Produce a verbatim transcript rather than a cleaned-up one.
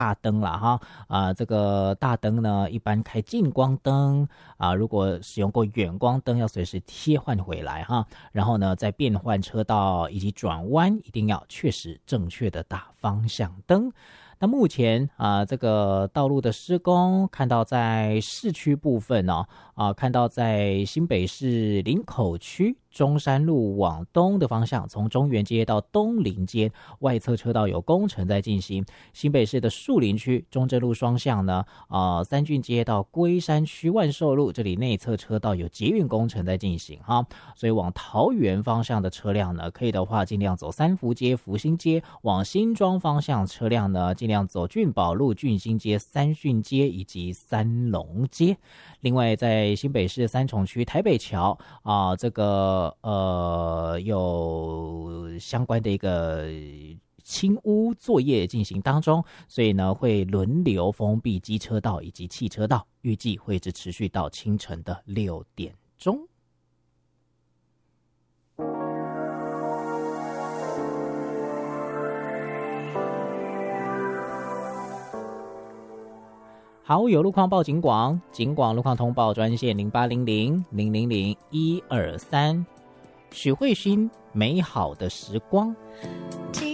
大灯啦哈，啊、呃，这个大灯呢，一般开近光灯啊、呃，如果使用过远光灯，要随时切换回来哈。然后呢，在变换车道以及转弯，一定要确实正确的打方向灯。那目前啊、呃，这个道路的施工，看到在市区部分哦，啊、呃，看到在新北市林口区中山路往东的方向，从中原街到东林街外侧车道有工程在进行。新北市的树林区中正路双向呢，呃，三郡街到龟山区万寿路这里内侧车道有捷运工程在进行哈，所以往桃园方向的车辆呢，可以的话尽量走三福街、福兴街；往新庄方向车辆呢，尽量走郡宝路、郡新街、三讯街以及三龙街。另外，在新北市三重区台北桥啊、呃，这个呃有相关的一个清污作业进行当中，所以呢会轮流封闭机车道以及汽车道，预计会一直持续到清晨的六点钟。好，有路况报警广，警广路况通报专线零八零零零零零一二三，许慧欣，美好的时光。